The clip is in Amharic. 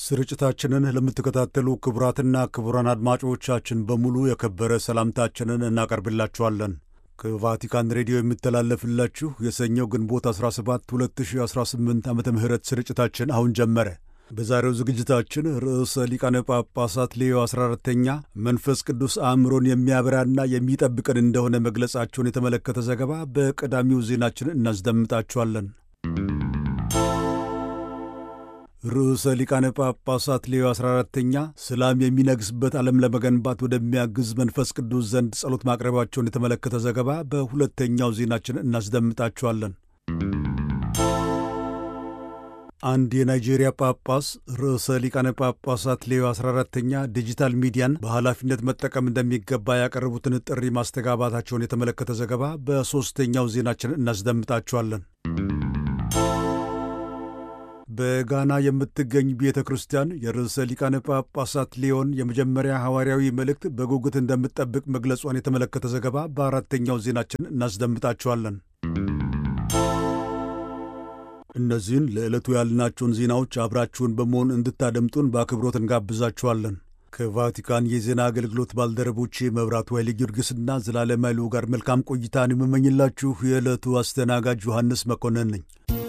ስርጭታችንን ለምትከታተሉ ክቡራትና ክቡራን አድማጮቻችን በሙሉ የከበረ ሰላምታችንን እናቀርብላችኋለን። ከቫቲካን ሬዲዮ የሚተላለፍላችሁ የሰኞው ግንቦት 17 2018 ዓመተ ምህረት ስርጭታችን አሁን ጀመረ። በዛሬው ዝግጅታችን ርዕሰ ሊቃነ ጳጳሳት ሌዮ 14ኛ መንፈስ ቅዱስ አእምሮን የሚያበራና የሚጠብቀን እንደሆነ መግለጻቸውን የተመለከተ ዘገባ በቀዳሚው ዜናችን እናስደምጣችኋለን። ርዕሰ ሊቃነ ጳጳሳት ሌዮ 14ኛ ሰላም የሚነግስበት ዓለም ለመገንባት ወደሚያግዝ መንፈስ ቅዱስ ዘንድ ጸሎት ማቅረባቸውን የተመለከተ ዘገባ በሁለተኛው ዜናችን እናስደምጣችኋለን። አንድ የናይጄሪያ ጳጳስ ርዕሰ ሊቃነ ጳጳሳት ሌዮ 14ኛ ዲጂታል ሚዲያን በኃላፊነት መጠቀም እንደሚገባ ያቀረቡትን ጥሪ ማስተጋባታቸውን የተመለከተ ዘገባ በሦስተኛው ዜናችን እናስደምጣችኋለን። በጋና የምትገኝ ቤተ ክርስቲያን የርዕሰ ሊቃነ ጳጳሳት ሊዮን የመጀመሪያ ሐዋርያዊ መልእክት በጉጉት እንደምትጠብቅ መግለጿን የተመለከተ ዘገባ በአራተኛው ዜናችን እናስደምጣችኋለን። እነዚህን ለዕለቱ ያልናቸውን ዜናዎች አብራችሁን በመሆን እንድታደምጡን በአክብሮት እንጋብዛችኋለን። ከቫቲካን የዜና አገልግሎት ባልደረቦቼ መብራቱ ኃይለ ጊዮርጊስና ዘላለም ኃይሉ ጋር መልካም ቆይታን የምመኝላችሁ የዕለቱ አስተናጋጅ ዮሐንስ መኮንን ነኝ።